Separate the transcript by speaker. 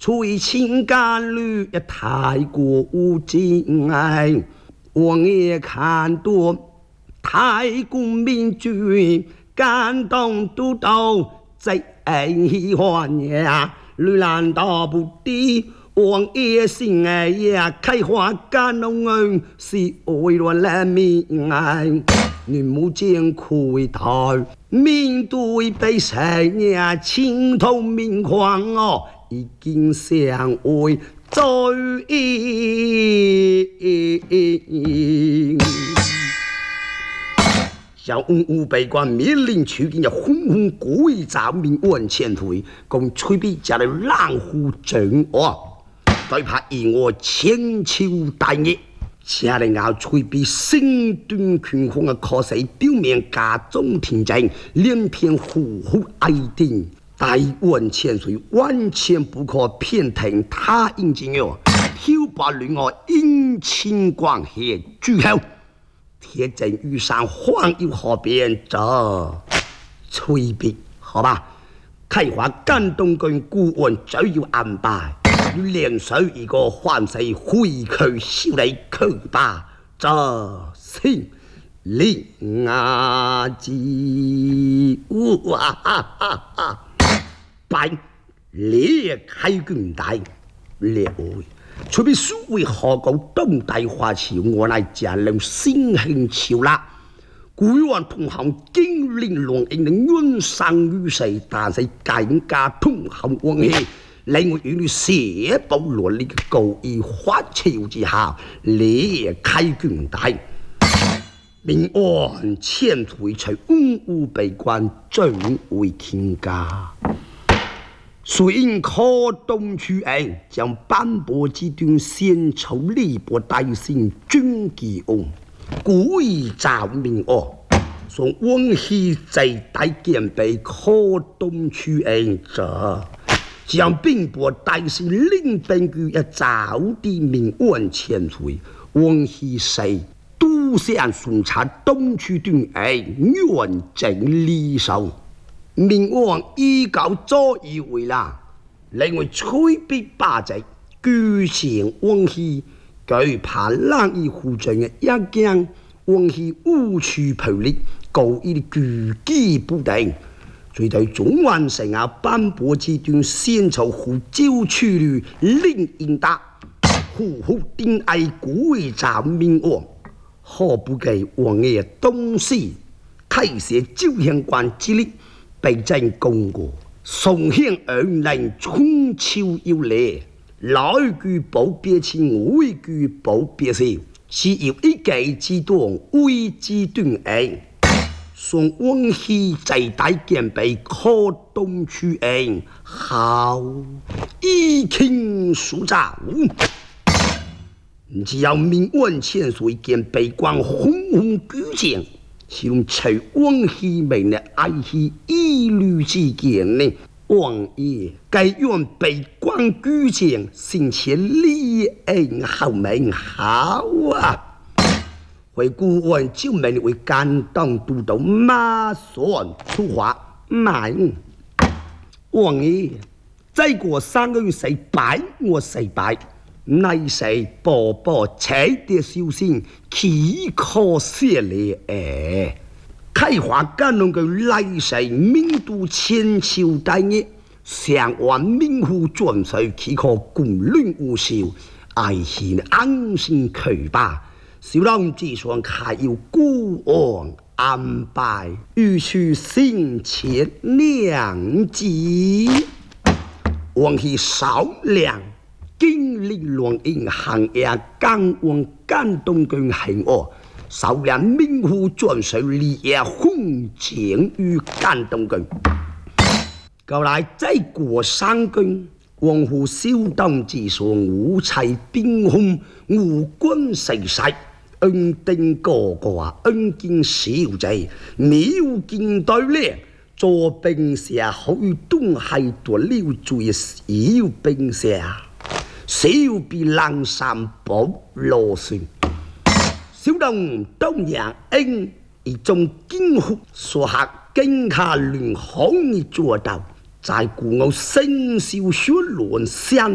Speaker 1: 垂青甘露也太过无尽哎，我也看多太公民主感动都到在喜欢呀，绿蓝大不低。王爷心爱呀，开花感动人是为了人民爱，你目见亏待，面对被谁呀青头明狂哦，已经相会在小五被关面临处境，要轰轰鬼造命万千退，共吹笔家的狼虎正哦。最怕以我千秋大业，下嚟咬吹笔身段拳锋嘅確實表面假中天正，連篇虎虎哀定，大萬千歲完全不可偏聽他應之藥，挑撥戀愛姻親關係諸後，鐵證遇上荒要河邊這吹筆，好吧？開發感動跟顧問就要安排。連手一個換誰回去修理去吧，這心靈啊之哇哈哈哈！拜裂開軍大列位，除非所謂何故東大花潮，我乃家人心興潮啦。古往同行經歷龍應的冤生於世，但是更加同行往氣。另外，與寫保羅呢個高義花潮之下，裂開軍大，明暗千回隨五被關，最為傾家。雖因可東區岸，將斑駁之端先籌利伯大聖尊基翁，故意造明惡，從往昔在大劍被可東區岸者。將並不大是令本具一早的明万千岁，往昔谁都想顺察东区端哎，远整理手，明王依旧左以为啦，另外吹笔八字，居前往昔，惧怕冷意护正嘅一将，往昔误区暴力，故意居基不定。隨對總完成啊斑駁之端，先籌胡椒處理令應達，呼呼定愛古斬明王，何不給王爺東西開設招相關之力，被真公過，宋獻而能春秋要嚟，來句保別情，外句保別事，是要一計之端，為之斷硬。從往昔在大劍被可東區岸，好一傾數招，只要明萬千歲見被關轟轟舉劍，是用隨往昔名的愛惜一律之見呢。王爺該用被關舉劍，先前立恩後名好啊！回顧完就名為感動都到馬上出發買。王爺再過3個月洗白我洗白，乃是寶寶踩的小心，豈可泄烈誒！開花感動嘅來世民都千秋大業，相還民戶轉水，豈可共論無效，愛心安心去吧。小郎之上還要孤王安排，欲去先前良機，往昔少量經歷亂應行也感恩感動跟行惡，少量民戶轉水理也紅情與感動跟，後來再過3更。王府小當之上，五彩冰紅，五官細細，恩定哥哥啊，恩見小姐，妙見對咧，做兵下好東係多了最小兵下，小比冷山寶羅旋，小當東陽恩，一種驚哭所嚇，驚下亂行做到。在故我生肖血亂相